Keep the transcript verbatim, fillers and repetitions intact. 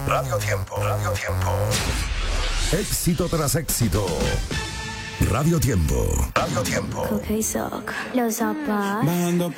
Radio Tiempo, Radio Tiempo. Éxito tras éxito. Radio Tiempo, Radio Tiempo. Okay, so close up.